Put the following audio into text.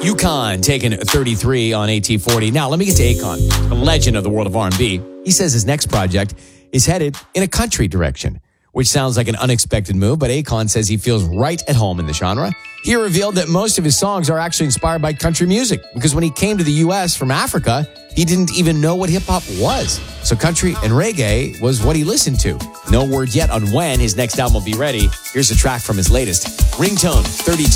UConn taking 33 on AT40. Now, let me get to Akon, a legend of the world of R&B. He says his next project is headed in a country direction, which sounds like an unexpected move, but Akon says he feels right at home in the genre. He revealed that most of his songs are actually inspired by country music, because when he came to the U.S. from Africa, he didn't even know what hip-hop was. So country and reggae was what he listened to. No word yet on when his next album will be ready. Here's a track from his latest, Ringtone 32.